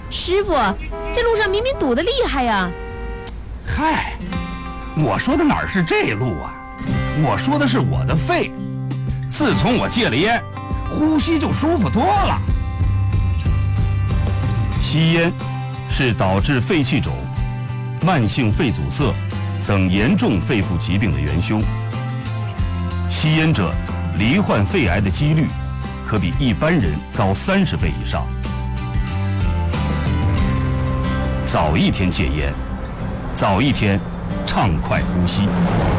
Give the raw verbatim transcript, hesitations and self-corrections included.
师傅，这路上明明堵得厉害呀。 嗨，我说的哪是这路啊，我说的是我的肺。自从我戒了烟，呼吸就舒服多了。吸烟是导致肺气肿、慢性肺阻塞等严重肺部疾病的元凶。吸烟者罹患肺癌的几率可比一般人高三十倍以上。早一天戒烟，早一天畅快呼吸。